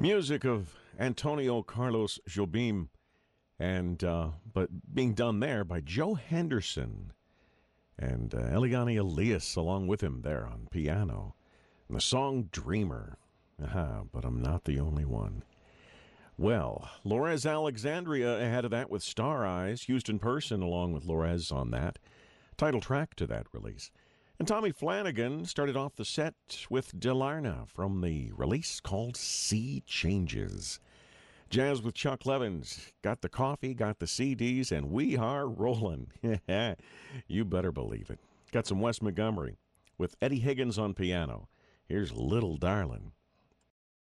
Music of Antonio Carlos Jobim, and but being done there by Joe Henderson and Eliane Elias along with him there on piano. And the song Dreamer. But I'm not the only one. Well, Lorez Alexandria ahead of that with Star Eyes, Houston Person along with Lorez on that. Title track to that release. And Tommy Flanagan started off the set with Delarna from the release called Sea Changes. Jazz with Chuck Levins. Got the coffee, got the CDs, and we are rolling. You better believe it. Got some Wes Montgomery with Eddie Higgins on piano. Here's Little Darlin'.